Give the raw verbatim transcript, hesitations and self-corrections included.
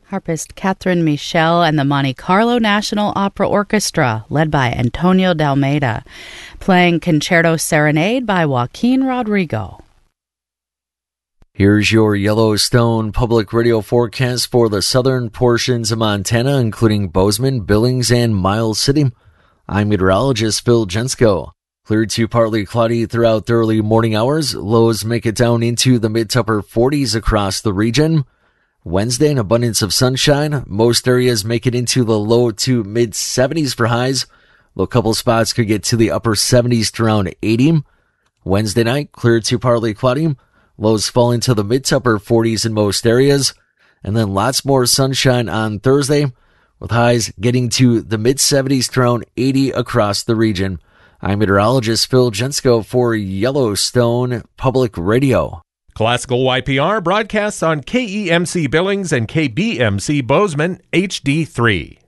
Harpist Catherine Michel and the Monte Carlo National Opera Orchestra, led by Antonio D'Almeida, playing Concerto Serenade by Joaquin Rodrigo. Here's your Yellowstone Public Radio forecast for the southern portions of Montana, including Bozeman, Billings, and Miles City. I'm meteorologist Phil Jensko. Clear to partly cloudy throughout the early morning hours. Lows make it down into the mid to upper forties across the region. Wednesday, an abundance of sunshine. Most areas make it into the low to mid seventies for highs. Though a couple spots could get to the upper seventies to around eighty. Wednesday night, clear to partly cloudy. Lows fall into the mid to upper forties in most areas. And then lots more sunshine on Thursday, with highs getting to the mid seventies to around eighty across the region. I'm meteorologist Phil Jensko for Yellowstone Public Radio. Classical Y P R broadcasts on K E M C Billings and K B M C Bozeman H D three.